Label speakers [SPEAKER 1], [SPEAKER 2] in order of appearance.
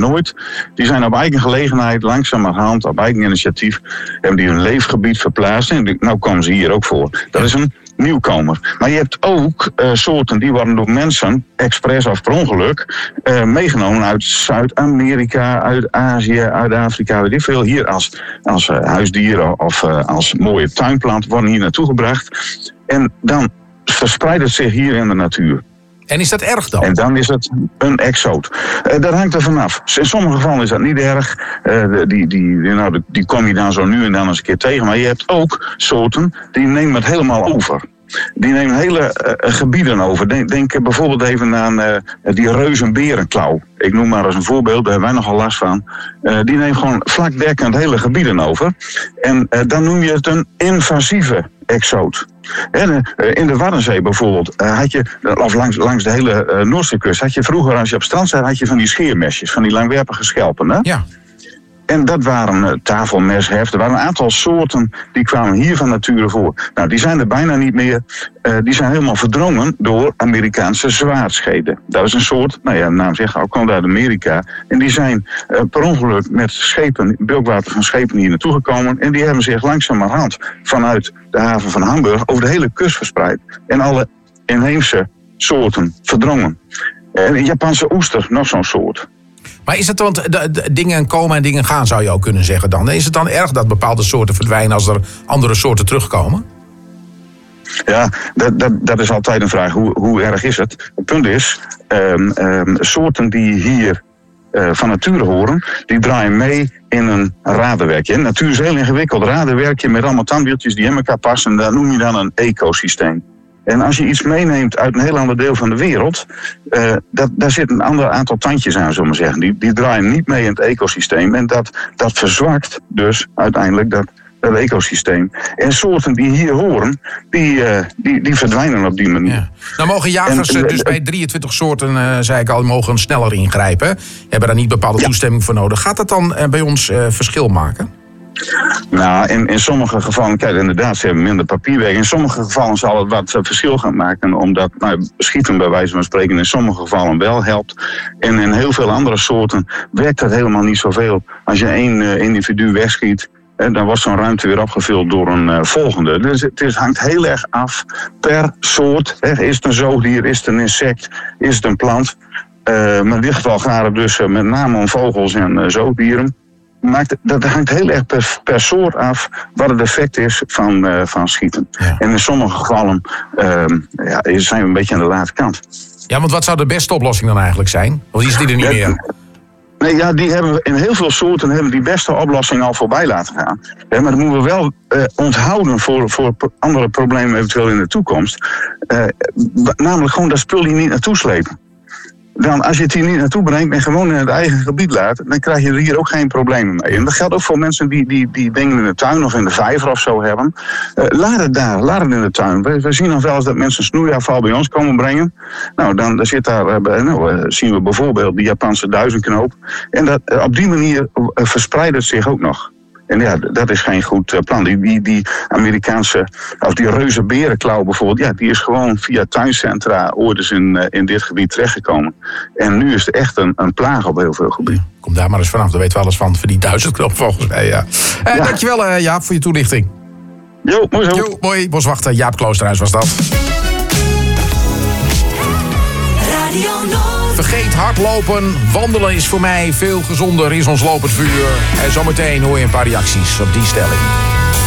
[SPEAKER 1] nooit. Die zijn op eigen gelegenheid, langzamerhand, op eigen initiatief, hebben die hun leefgebied verplaatst. En nou komen ze hier ook voor. Dat is een nieuwkomer. Maar je hebt ook soorten die worden door mensen, expres of per ongeluk, meegenomen uit Zuid-Amerika, uit Azië, uit Afrika, weet ik veel. Hier als huisdieren of als mooie tuinplant worden hier naartoe gebracht. En dan verspreidt het zich hier in de natuur.
[SPEAKER 2] En is dat erg dan?
[SPEAKER 1] En dan is het een exoot. Dat hangt er vanaf. In sommige gevallen is dat niet erg. Die kom je dan zo nu en dan eens een keer tegen. Maar je hebt ook soorten die nemen het helemaal over. Die nemen hele gebieden over. Denk bijvoorbeeld even aan die reuzenberenklauw. Ik noem maar als een voorbeeld, daar hebben wij nogal last van. Die neemt gewoon vlakdekkend hele gebieden over. En dan noem je het een invasieve exoot. In de Waddenzee bijvoorbeeld had je, of langs de hele Noordzeekust, had je vroeger, als je op strand zat, had je van die scheermesjes, van die langwerpige schelpen. Hè?
[SPEAKER 2] Ja.
[SPEAKER 1] En dat waren tafelmesheft. Er waren een aantal soorten die kwamen hier van nature voor. Nou, die zijn er bijna niet meer. Die zijn helemaal verdrongen door Amerikaanse zwaardscheden. Dat is een soort, nou ja, de naam zegt al, komt uit Amerika. En die zijn per ongeluk met schepen, bulkwater van schepen hier naartoe gekomen. En die hebben zich langzamerhand vanuit de haven van Hamburg over de hele kust verspreid. En alle inheemse soorten verdrongen. En de Japanse oester, nog zo'n soort.
[SPEAKER 2] Maar is het, want de dingen komen en dingen gaan, zou je ook kunnen zeggen dan. Is het dan erg dat bepaalde soorten verdwijnen als er andere soorten terugkomen?
[SPEAKER 1] Ja, dat is altijd een vraag. Hoe erg is het? Het punt is, soorten die hier van nature horen, die draaien mee in een radenwerkje. Natuur is heel ingewikkeld. Radenwerkje met allemaal tandwieltjes die in elkaar passen. Dat noem je dan een ecosysteem. En als je iets meeneemt uit een heel ander deel van de wereld, daar zit een ander aantal tandjes aan, zullen we maar zeggen. Die draaien niet mee in het ecosysteem. En dat verzwakt dus uiteindelijk dat ecosysteem. En soorten die hier horen, die verdwijnen op die manier. Ja.
[SPEAKER 2] Nou mogen jagers dus bij 23 soorten, zei ik al, mogen sneller ingrijpen. Hebben daar niet bepaalde toestemming voor nodig. Gaat dat dan bij ons verschil maken?
[SPEAKER 1] Nou, in sommige gevallen, kijk, inderdaad, ze hebben minder papierwerk. In sommige gevallen zal het wat verschil gaan maken, omdat schieten bij wijze van spreken in sommige gevallen wel helpt. En in heel veel andere soorten werkt dat helemaal niet zoveel. Als je één individu wegschiet, dan wordt zo'n ruimte weer opgevuld door een volgende. Dus het hangt heel erg af per soort. Is het een zoogdier, is het een insect, is het een plant? Maar in dit geval gaat het dus met name om vogels en zoogdieren. Maar dat hangt heel erg per soort af wat het effect is van schieten. Ja. En in sommige gevallen zijn we een beetje aan de late kant.
[SPEAKER 2] Ja, want wat zou de beste oplossing dan eigenlijk zijn? Of is die er niet meer?
[SPEAKER 1] Nee, ja, die hebben in heel veel soorten hebben die beste oplossing al voorbij laten gaan. Ja, maar dat moeten we wel onthouden voor andere problemen eventueel in de toekomst. Namelijk gewoon dat spul hier niet naartoe slepen. Dan, als je het hier niet naartoe brengt en gewoon in het eigen gebied laat, dan krijg je er hier ook geen problemen mee. En dat geldt ook voor mensen die dingen in de tuin of in de vijver of zo hebben. Laat het daar, laat het in de tuin. We zien nog wel eens dat mensen snoeiafval bij ons komen brengen. Nou, dan zit daar, zien we bijvoorbeeld die Japanse duizendknoop. En op die manier verspreidt het zich ook nog. En ja, dat is geen goed plan. Die Amerikaanse, of die reuzenberenklauw bijvoorbeeld, ja, die is gewoon via tuincentra ooit eens in dit gebied terechtgekomen. En nu is het echt een plaag op heel veel gebieden.
[SPEAKER 2] Kom daar maar eens vanaf, daar weten we alles van die duizendknop volgens mij. Ja. Dankjewel Jaap voor je toelichting.
[SPEAKER 1] Jo, mooi zo.
[SPEAKER 2] Jo, mooi. Boswachter Jaap Kloosterhuis was dat. Vergeet hardlopen. Wandelen is voor mij veel gezonder, is ons lopend vuur. En zometeen hoor je een paar reacties op die stelling.